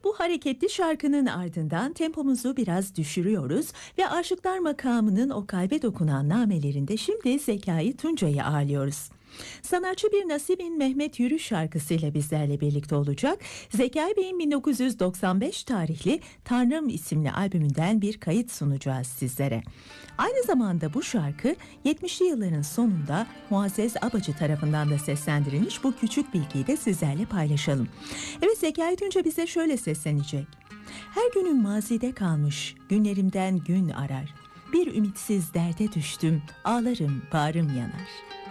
Bu hareketli şarkının ardından tempomuzu biraz düşürüyoruz ve Aşıklar Makamı'nın o kalbe dokunan namelerinde şimdi Zekai Tuncay'ı ağırlıyoruz. Sanatçı bir Nasibin Mehmet Yürü şarkısıyla bizlerle birlikte olacak. Zekai Bey'in 1995 tarihli Tanrım isimli albümünden bir kayıt sunacağız sizlere. Aynı zamanda bu şarkı 70'li yılların sonunda Muazzez Abacı tarafından da seslendirilmiş, bu küçük bilgiyi de sizlerle paylaşalım. Evet, Zekai Tunca bize şöyle seslenecek. Her günüm mazide kalmış, günlerimden gün arar. Bir ümitsiz derde düştüm, ağlarım, bağrım yanar.